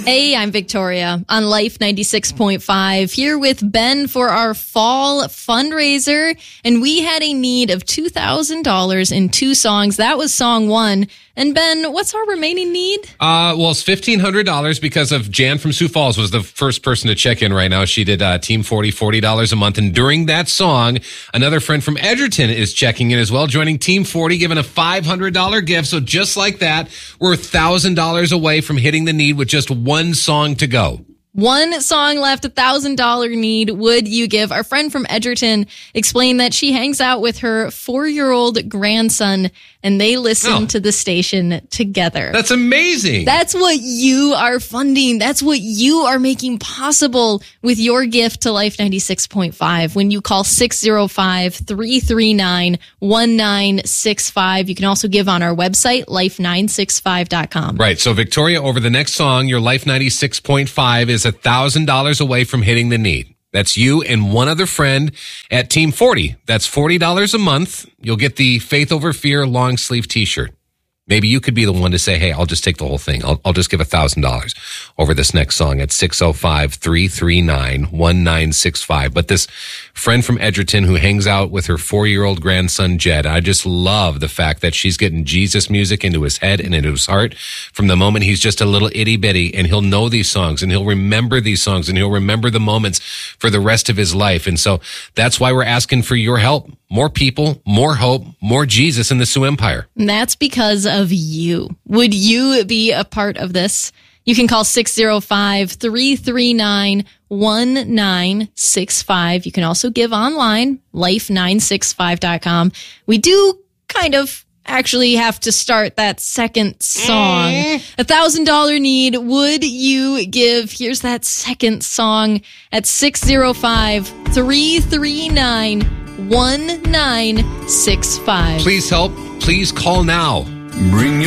Hey, I'm Victoria on Life 96.5 here with Ben for our fall fundraiser. And we had a need of $2,000 in 2 songs. That was song 1. And Ben, what's our remaining need? Well, it's $1,500 because of Jan from Sioux Falls was the first person to check in right now. She did Team 40, $40 a month. And during that song, another friend from Edgerton is checking in as well, joining Team 40, giving a $500 gift. So just like that, we're $1,000 away from hitting the need with just one song to go. 1 song left, $1,000 need. Would you give? Our friend from Edgerton explained that she hangs out with her 4-year-old grandson and they listen to the station together. That's amazing. That's what you are funding. That's what you are making possible with your gift to Life 96.5 when you call 605-339-1965. You can also give on our website, life965.com. Right. So, Victoria, over the next song, your Life 96.5 is $1,000 away from hitting the need. That's you and one other friend at Team 40. That's $40 a month. You'll get the Faith Over Fear long sleeve t-shirt. Maybe you could be the one to say, hey, I'll just take the whole thing. I'll just give $1,000 over this next song at 605-339-1965. But this friend from Edgerton who hangs out with her 4-year-old grandson, Jed, I just love the fact that she's getting Jesus music into his head and into his heart from the moment he's just a little itty bitty, and he'll know these songs and he'll remember these songs and he'll remember the moments for the rest of his life. And so that's why we're asking for your help. More people, more hope, more Jesus in the Sioux Empire. And that's because of you. Would you be a part of this? You can call 605-339-1965. You can also give online, life965.com. We do kind of actually have to start that second song. $1,000 need. Would you give? Here's that second song at 605-339-1965. Please help. Please call now. Bring